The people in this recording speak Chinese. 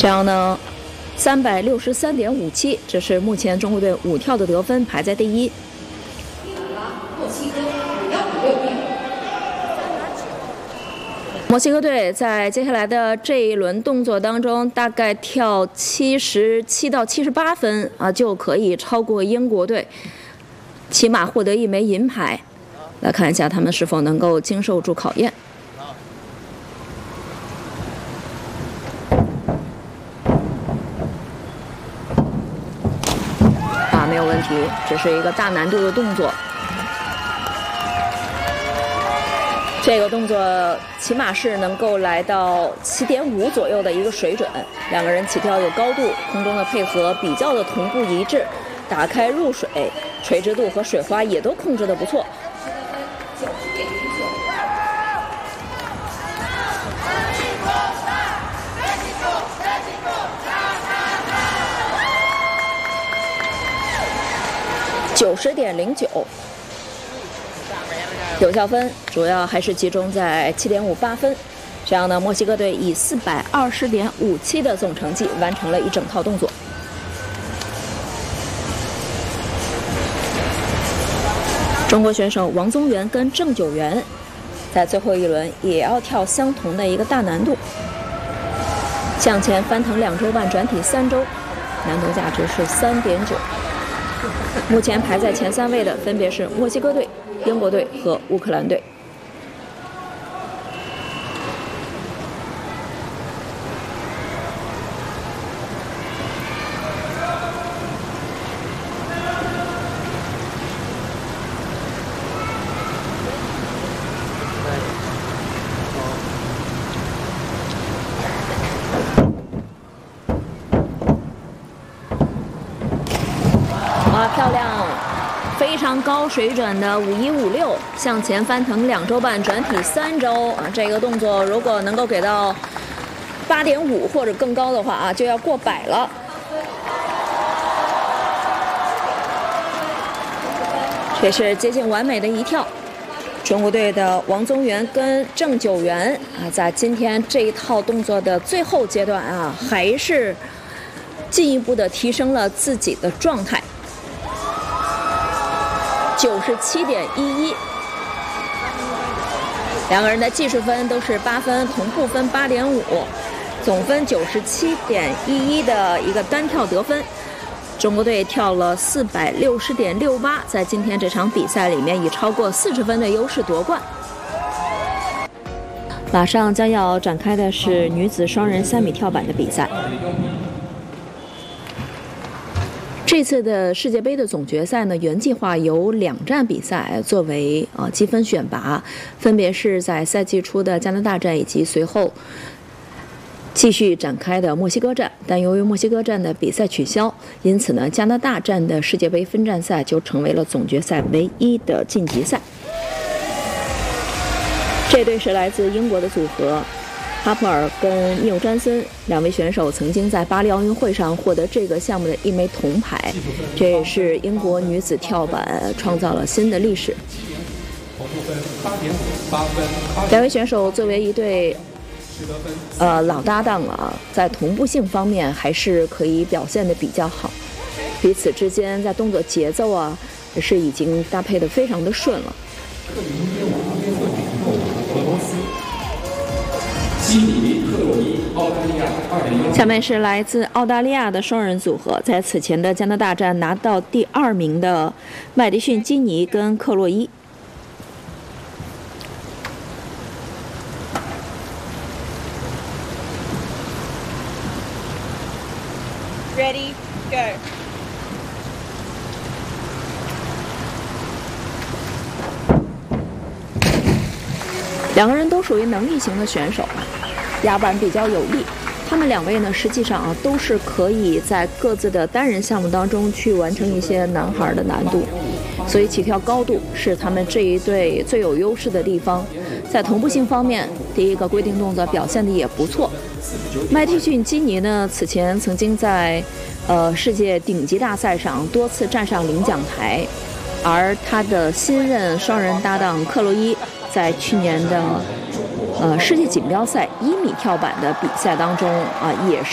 这样呢，363.57，这是目前中国队5跳的得分，排在第一。墨西哥队在接下来的这一轮动作当中，大概跳77到78分啊，就可以超过英国队，起码获得1枚银牌。来看一下他们是否能够经受住考验。啊，没有问题，这是一个大难度的动作。这个动作起码是能够来到7.5左右的一个水准，两个人起跳有高度，空中的配合比较的同步一致，打开入水，垂直度和水花也都控制得不错。90.09，有效分主要还是集中在7.58分。这样呢，墨西哥队以420.57的总成绩完成了一整套动作。中国选手王宗源跟郑九元在最后一轮也要跳相同的一个大难度，向前翻腾2周半，转体3周，难度价值是3.9。目前排在前3位的分别是墨西哥队、英国队和乌克兰队。漂亮，非常高水准的5156，向前翻腾2周半，转体3周啊！这个动作如果能够给到8.5或者更高的话啊，就要过100了。这是接近完美的一跳。中国队的王宗源跟郑九元啊，在今天这一套动作的最后阶段啊，还是进一步的提升了自己的状态。97.11，两个人的技术分都是8分，同步分8.5，总分97.11的一个单跳得分。中国队跳了460.68，在今天这场比赛里面以超过40分的优势夺冠。马上将要展开的是女子双人3米跳板的比赛。这次的世界杯的总决赛呢，原计划有2站比赛作为积分选拔，分别是在赛季初的加拿大站以及随后继续展开的墨西哥站。但由于墨西哥站的比赛取消，因此呢，加拿大站的世界杯分站赛就成为了总决赛唯一的晋级赛。这对是来自英国的组合。哈普尔跟缪詹森2位选手曾经在巴黎奥运会上获得这个项目的1枚铜牌，这也是英国女子跳板创造了新的历史。2位选手作为一对老搭档啊，在同步性方面还是可以表现得比较好，彼此之间在动作节奏啊是已经搭配得非常的顺了。下面是来自澳大利亚的双人组合，在此前的加拿大站拿到第2名的麦迪逊·基尼跟克洛伊。 Ready, go. 两个人都属于能力型的选手啊，压板比较有力。他们2位呢，实际上啊都是可以在各自的单人项目当中去完成一些男孩的难度，所以起跳高度是他们这一对最有优势的地方。在同步性方面，第一个规定动作表现的也不错。麦迪逊·基尼呢，此前曾经在世界顶级大赛上多次站上领奖台，而他的新任双人搭档克洛伊在去年的世界锦标赛1米跳板的比赛当中也是